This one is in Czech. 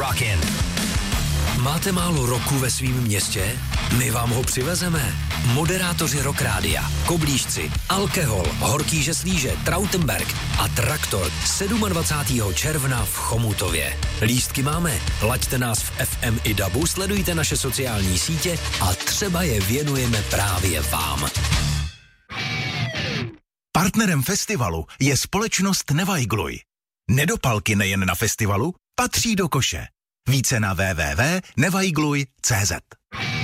Rockin'. Máte málo roku ve svém městě? My vám ho přivezeme. Moderátoři Rock Rádia, Koblížci, Alkehol, Horký Slíže, Trautenberg a Traktor 27. června v Chomutově. Lístky máme, laďte nás v FM i DABu, sledujte naše sociální sítě a třeba je věnujeme právě vám. Partnerem festivalu je společnost Nevajgluj. Nedopalky nejen na festivalu patří do koše. Více na www.nevajgluj.cz.